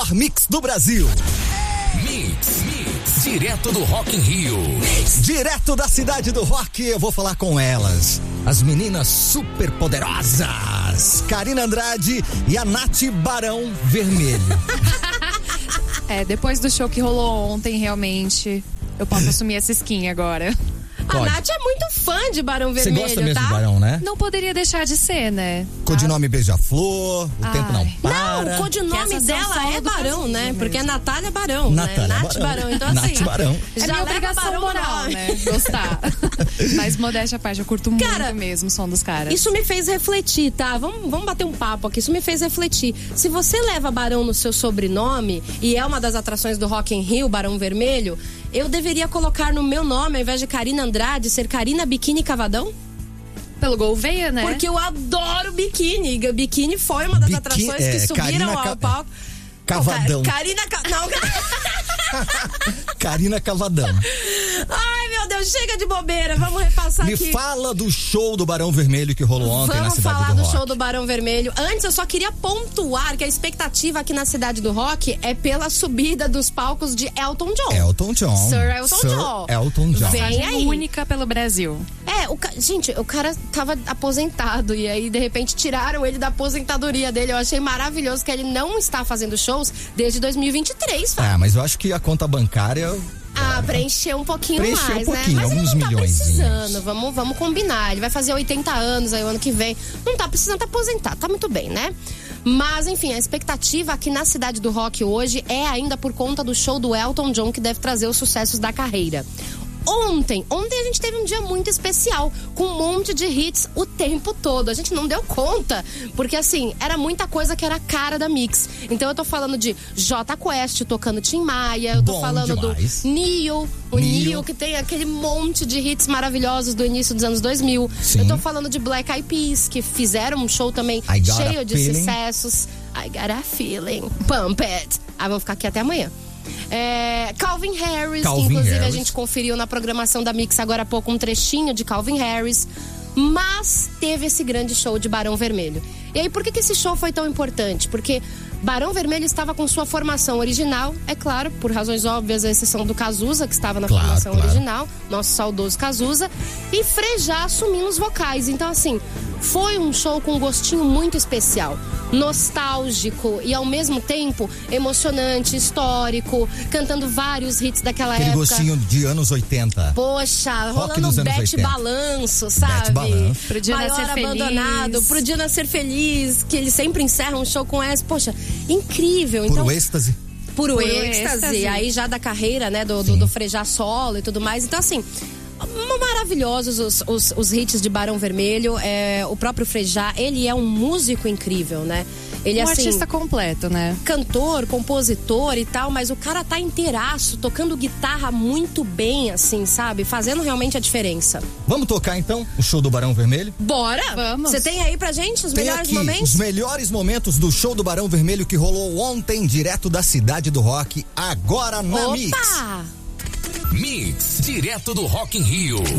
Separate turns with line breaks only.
Mix do Brasil.
Mix, direto do Rock in Rio.
Direto da cidade do rock, eu vou falar com elas. As meninas super poderosas, Karina Andrade e a Nath Barão Vermelho.
Depois do show que rolou ontem, realmente, eu posso assumir essa skin agora.
A Nath é muito fã de Barão Vermelho,
Você gosta mesmo
tá?
de Barão, né?
Não poderia deixar de ser, né?
Codinome Beija-Flor, o tempo não para.
Não, o codinome dela é Barão, né? Porque é Natália Barão,
Natália
né? Nath Barão. Então, assim,
Nath Barão.
É minha obrigação
Barão
moral, né? Gostar. Mas modéstia à parte, eu curto muito mesmo o som dos caras.
Isso me fez refletir, tá? Vamos bater um papo aqui. Isso me fez refletir. Se você leva Barão no seu sobrenome e é uma das atrações do Rock in Rio, Barão Vermelho, eu deveria colocar no meu nome, ao invés de Karina Andrade, ser Karina Biquíni Cavadão?
Pelo Gouveia, né?
Porque eu adoro biquíni. Biquíni foi uma das atrações que subiram ao palco.
Cavadão. Karina Cavadão.
Ai, meu Deus, chega de bobeira. Vamos repassar aqui.
Me fala do show do Barão Vermelho que rolou ontem na Cidade do Rock.
Vamos falar do show do Barão Vermelho. Antes, eu só queria pontuar que a expectativa aqui na Cidade do Rock é pela subida dos palcos de Elton John.
Elton John.
Sir Elton John.
Vem aí. Única pelo Brasil.
Gente, o cara tava aposentado e aí, de repente, tiraram ele da aposentadoria dele. Eu achei maravilhoso que ele não está fazendo shows desde 2023, Fábio.
Mas eu acho que a conta bancária...
preencheu um pouquinho mais,
né?
Mas
alguns
ele não tá
milhões.
Precisando, vamos combinar. Ele vai fazer 80 anos aí o ano que vem. Não tá precisando aposentar, tá muito bem, né? Mas, enfim, a expectativa aqui na Cidade do Rock hoje é ainda por conta do show do Elton John, que deve trazer os sucessos da carreira. Ontem a gente teve um dia muito especial, com um monte de hits o tempo todo. A gente não deu conta, porque assim, era muita coisa que era a cara da Mix. Então eu tô falando de Jota Quest tocando Tim Maia, eu tô falando
demais.
do Neo, Neo que tem aquele monte de hits maravilhosos do início dos anos 2000.
Sim.
Eu tô falando de Black Eyed Peas, que fizeram um show também cheio de sucessos. I got a feeling. Pump it. Vamos ficar aqui até amanhã. Calvin Harris, que inclusive a gente conferiu na programação da Mix agora há pouco um trechinho de Calvin Harris. Mas teve esse grande show de Barão Vermelho. E aí, por que esse show foi tão importante? Porque Barão Vermelho estava com sua formação original, é claro, por razões óbvias, a exceção do Cazuza, que estava na formação original, nosso saudoso Cazuza, e Frejá assumindo os vocais. Então, assim, foi um show com um gostinho muito especial, nostálgico e ao mesmo tempo emocionante, histórico, cantando vários hits daquela época.
Aquele gostinho de anos 80.
Poxa, rolando Bete Balanço, sabe?
Bete Balanço.
Pro Dia Nascer
Abandonado, Pro Dia Nascer Feliz, que eles sempre encerram um show com essa. Poxa, incrível.
Puro êxtase.
Puro êxtase. Aí já da carreira, né, do Frejá solo e tudo mais. Então, assim, maravilhosos os hits de Barão Vermelho. O próprio Frejá, ele é um músico incrível, né? Ele é
artista completo, né?
Cantor, compositor e tal, mas o cara tá inteiraço, tocando guitarra muito bem, assim, sabe? Fazendo realmente a diferença.
Vamos tocar então o show do Barão Vermelho?
Bora!
Vamos!
Você tem aí pra gente os melhores
aqui
momentos?
Os melhores momentos do show do Barão Vermelho que rolou ontem, direto da Cidade do Rock, agora na Mix.
Mix, direto do Rock in Rio.